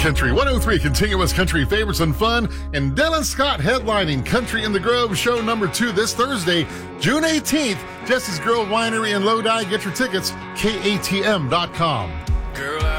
Country 103 continuous country favorites and fun, and Dylan Scott headlining Country in the Grove show number 2 this Thursday, June 18th. Jesse's Grill Winery in Lodi. Get your tickets, katm.com.